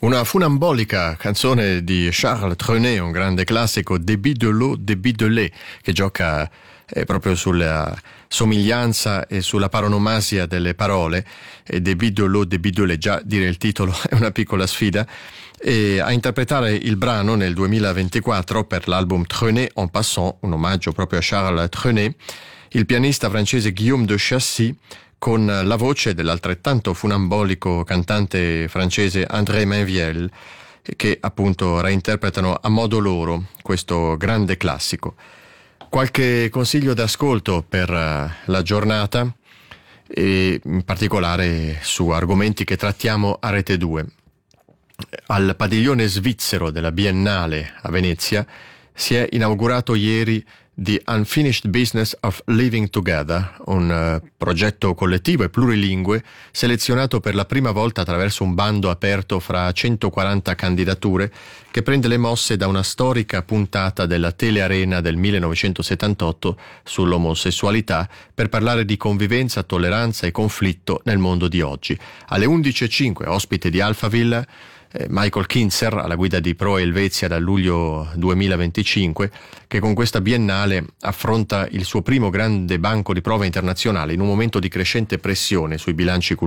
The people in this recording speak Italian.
Una funambolica canzone di Charles Trenet, un grande classico, Débit de l'eau, débit de lait, che gioca proprio sulla somiglianza e sulla paronomasia delle parole. E Débit de l'eau, débit de lait, già dire il titolo è una piccola sfida. E a interpretare il brano nel 2024 per l'album Trenet en passant, un omaggio proprio a Charles Trenet, il pianista francese Guillaume de Chassis, con la voce dell'altrettanto funambolico cantante francese André Mainviel, che appunto reinterpretano a modo loro questo grande classico. Qualche consiglio d'ascolto per la giornata, e in particolare su argomenti che trattiamo a Rete 2. Al padiglione svizzero della Biennale a Venezia si è inaugurato ieri The Unfinished Business of Living Together, un progetto collettivo e plurilingue selezionato per la prima volta attraverso un bando aperto fra 140 candidature, che prende le mosse da una storica puntata della Telearena del 1978 sull'omosessualità, per parlare di convivenza, tolleranza e conflitto nel mondo di oggi. Alle 11.05, ospite di Alphaville, Michael Kinzer, alla guida di Pro Helvetia dal luglio 2025, che con questa biennale affronta il suo primo grande banco di prova internazionale in un momento di crescente pressione sui bilanci culturali.